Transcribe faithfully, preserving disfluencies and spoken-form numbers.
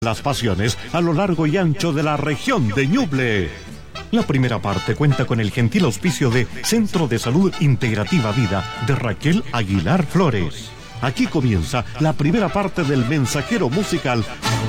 Las pasiones a lo largo y ancho de la región de Ñuble. La primera parte cuenta con el gentil auspicio de Centro de Salud Integrativa Vida de Raquel Aguilar Flores. Aquí comienza la primera parte del mensajero musical